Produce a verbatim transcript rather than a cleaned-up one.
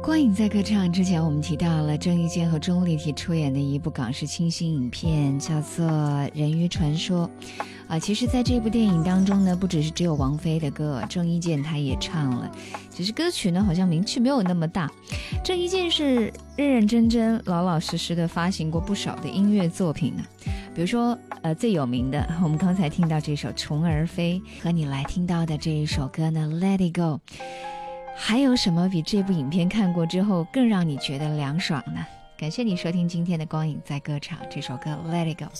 光影在歌唱之前，我们提到了郑伊健和钟丽缇出演的一部港式清新影片，叫做《人鱼传说》啊。其实在这部电影当中呢，不只是只有王菲的歌，郑伊健他也唱了，只是歌曲呢好像名气没有那么大。郑伊健是认认真真老老实实的发行过不少的音乐作品呢，比如说呃最有名的，我们刚才听到这首《虫儿飞》，和你来听到的这一首歌呢《Let It Go》。还有什么比这部影片看过之后更让你觉得凉爽呢？感谢你收听今天的光影在歌场，这首歌 Let It Go。